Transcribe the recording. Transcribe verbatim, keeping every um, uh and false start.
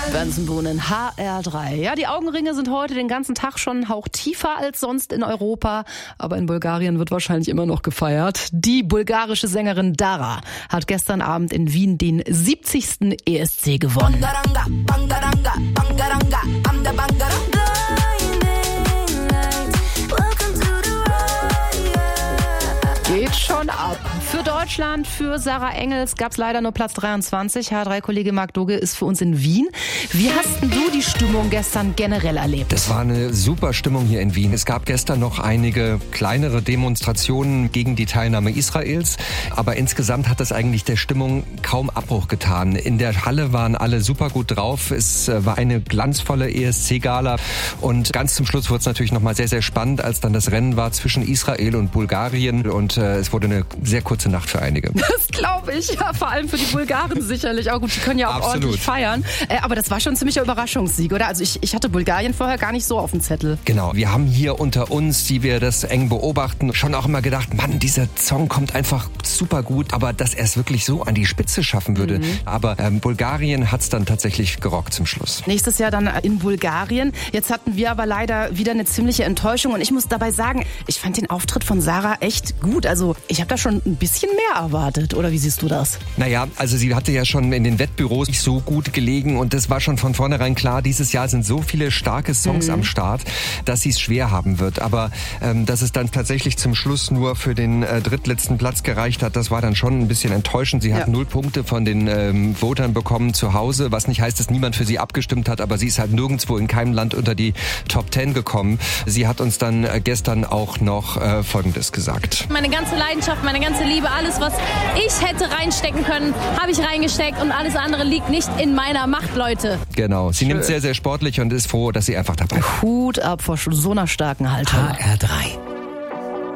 Benson Boone in H R drei. Ja, die Augenringe sind heute den ganzen Tag schon einen Hauch tiefer als sonst in Europa. Aber in Bulgarien wird wahrscheinlich immer noch gefeiert. Die bulgarische Sängerin Dara hat gestern Abend in Wien den siebzigsten E S C gewonnen. Geht schon ab. Für Deutschland, für Sarah Engels gab es leider nur Platz dreiundzwanzig. H drei-Kollege Marc Dogge ist für uns in Wien. Wie hast denn du die Stimmung gestern generell erlebt? Das war eine super Stimmung hier in Wien. Es gab gestern noch einige kleinere Demonstrationen gegen die Teilnahme Israels. Aber insgesamt hat das eigentlich der Stimmung kaum Abbruch getan. In der Halle waren alle super gut drauf. Es war eine glanzvolle E S C-Gala. Und ganz zum Schluss wurde es natürlich nochmal sehr, sehr spannend, als dann das Rennen war zwischen Israel und Bulgarien. Und äh, es wurde eine sehr kurze Nacht für einige. Das glaube ich. Ja, vor allem für die Bulgaren sicherlich. Auch gut, die können ja auch Absolut. ordentlich feiern. Äh, aber das war schon ein ziemlicher Überraschungssieg, oder? Also ich, ich hatte Bulgarien vorher gar nicht so auf dem Zettel. Genau. Wir haben hier unter uns, die wir das eng beobachten, schon auch immer gedacht, Mann, dieser Song kommt einfach super gut. Aber dass er es wirklich so an die Spitze schaffen würde. Mhm. Aber ähm, Bulgarien hat es dann tatsächlich gerockt zum Schluss. Nächstes Jahr dann in Bulgarien. Jetzt hatten wir aber leider wieder eine ziemliche Enttäuschung. Und ich muss dabei sagen, ich fand den Auftritt von Sarah echt gut. Also ich habe da schon ein bisschen mehr erwartet. Oder wie siehst du das? Naja, also sie hatte ja schon in den Wettbüros nicht so gut gelegen. Und das war schon von vornherein klar, dieses Jahr sind so viele starke Songs mhm. am Start, dass sie es schwer haben wird. Aber ähm, dass es dann tatsächlich zum Schluss nur für den äh, drittletzten Platz gereicht hat, das war dann schon ein bisschen enttäuschend. Sie hat ja. null Punkte von den ähm, Votern bekommen zu Hause, was nicht heißt, dass niemand für sie abgestimmt hat, aber sie ist halt nirgendwo in keinem Land unter die Top Ten gekommen. Sie hat uns dann äh, gestern auch noch äh, Folgendes gesagt. Meine ganze Leidenschaft, meine ganze Liebe, alles, was ich hätte reinstecken können, habe ich reingesteckt und alles andere liegt nicht in meiner Macht, Leute. Genau, sie Schön. nimmt sehr, sehr sportlich und ist froh, dass sie einfach dabei ist. Hut ab vor so einer starken Haltung. H R drei.